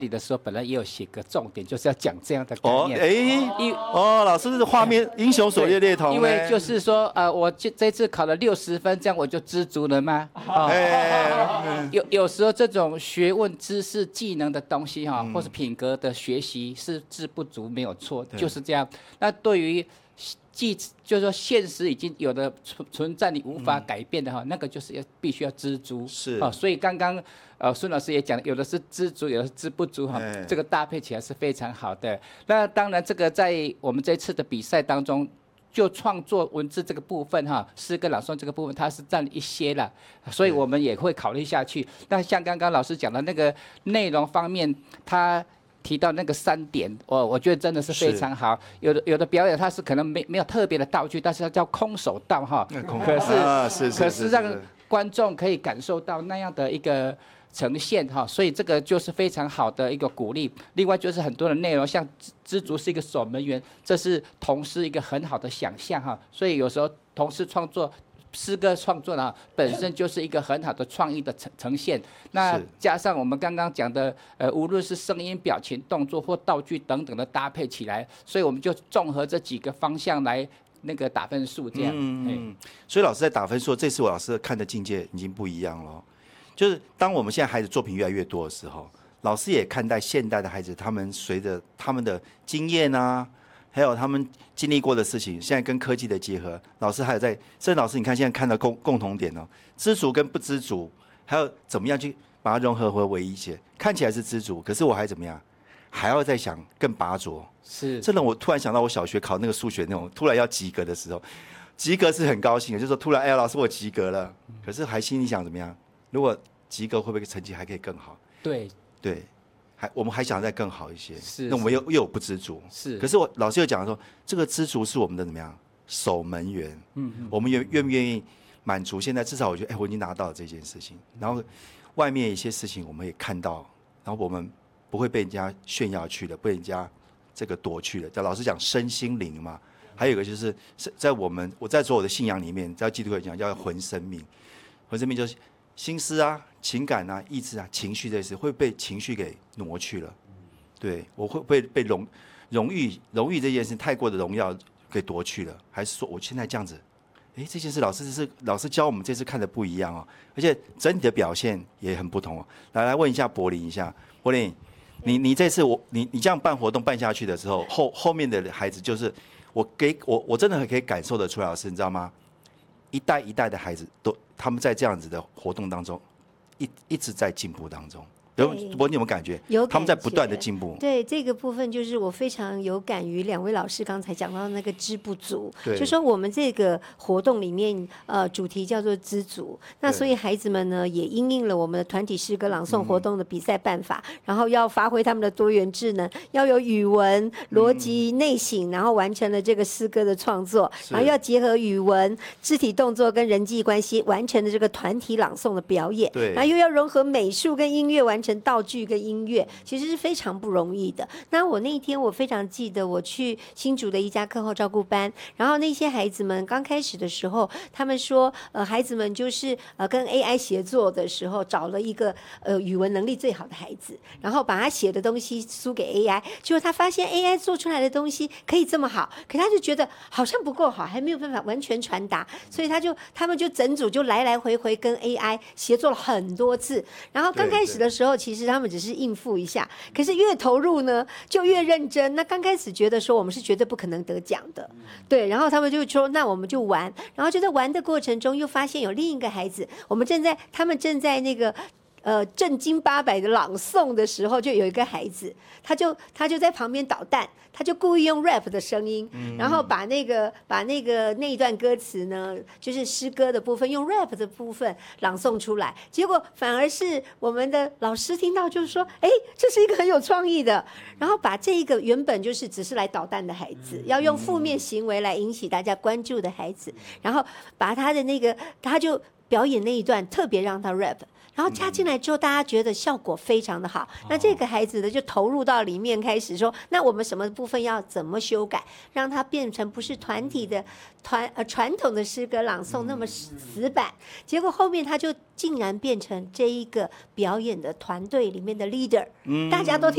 里的时候，本来也有写个重点，就是要讲这样的概念。 老师是画面英雄所见略同。 因为就是说，我这次考了60分，这样我就知足了吗？有时候这种学问、知识、技能的东西哈，或是品格的学习是知不足，没有错，就是这样。那对于就是说现实已经有的存在你无法改变的哈，那个就是必须要知足。 是所以刚刚孙老师也讲，有的是知足，有的是知不足哈，这个搭配起来是非常好的。那当然，这个在我们这次的比赛当中，就创作文字这个部分哈，诗歌朗诵这个部分，它是占一些了，所以我们也会考虑下去。那像刚刚老师讲的那个内容方面，他提到那个3点，我觉得真的是非常好。有的表演它是可能没有特别的道具，但是它叫空手道哈。可是让观众可以感受到那样的一个呈现哈，所以这个就是非常好的一个鼓励。另外就是很多的内容，像知足是一个守门员，这是童诗一个很好的想象哈。所以有时候童诗创作。诗歌创作呢，本身就是一个很好的创意的呈现。那加上我们刚刚讲的，无论是声音、表情、动作或道具等等的搭配起来，所以我们就综合这几个方向来那个打分数，这样。 所以老师在打分数，这次我老师看的境界已经不一样了。就是当我们现在孩子作品越来越多的时候，老师也看待现代的孩子，他们随着他们的经验啊。还有他们经历过的事情，现在跟科技的结合，老师还有在，甚至老师你看现在看到共同点哦，知足跟不知足，还有怎么样去把它融合为一些，看起来是知足，可是我还怎么样，还要再想更拔擢。 是， 这让我突然想到我小学考那个数学那种，突然要及格的时候，及格是很高兴的，就是说突然哎呀老师我及格了，可是还心里想怎么样，如果及格会不会成绩还可以更好？ 对。 我们还想再更好一些， 是那我们又有不知足， 是。 可是老师又讲说，这个知足是我们的怎么样守门员，我们愿不愿意满足？现在至少我觉得，我已经拿到了这件事情，然后外面一些事情我们也看到，然后我们不会被人家炫耀去的，被人家这个夺去的。老师讲身心灵嘛，还有一个就是在我在所有的信仰里面，在基督教讲叫魂生命，魂生命就是心思啊。情感啊、意志啊、情绪这些会被情绪给挪去了，对我会不会被荣誉这件事太过的荣耀给夺去了？还是说我现在这样子？这件事老师教我们这次看的不一样哦，而且整体的表现也很不同哦。来问一下柏林一下，柏林，你这次你这样办活动办下去的时候，后面的孩子就是我真的可以感受得出来，老师你知道吗？一代一代的孩子他们在这样子的活动当中。一直在进步当中，你有没有感觉？他们在不断的进步。 对这个部分，就是我非常有感于2位老师刚才讲到那个知不足，就说我们这个活动里面，主题叫做知足。那所以孩子们呢，也因应了我们的团体诗歌朗诵活动的比赛办法，然后要发挥他们的多元智能，要有语文、逻辑、内省，然后完成了这个诗歌的创作，然后要结合语文、肢体动作跟人际关系，完成了这个团体朗诵的表演。然后又要融合美术跟音乐，完成道具跟音乐，其实是非常不容易的。那我那一天我非常记得，我去新竹的一家课后照顾班，然后那些孩子们刚开始的时候，他们说，孩子们就是跟 AI 协作的时候，找了一个语文能力最好的孩子，然后把他写的东西输给 AI， 结果他发现 AI 做出来的东西可以这么好，可他就觉得好像不够好，还没有办法完全传达，所以他们就整组就来来回回跟 AI 协作了很多次。然后刚开始的时候，其实他们只是应付一下，可是越投入呢，就越认真。那刚开始觉得说我们是绝对不可能得奖的，对，然后他们就说那我们就玩，然后就在玩的过程中又发现有另一个孩子，他们正在那个正经八百的朗诵的时候，就有一个孩子，他就在旁边捣蛋，他就故意用 rap 的声音，然后把那一段歌词呢，就是诗歌的部分，用 rap 的部分朗诵出来，结果反而是我们的老师听到就是说，这是一个很有创意的，然后把这一个原本就是只是来捣蛋的孩子，要用负面行为来引起大家关注的孩子，然后把他的他就表演那一段特别让他 rap。然后加进来之后，大家觉得效果非常的好。那这个孩子呢，就投入到里面，开始说，那我们什么部分要怎么修改，让它变成不是团体的传统的诗歌朗诵那么死板。结果后面他就竟然变成这一个表演的团队里面的 leader，大家都听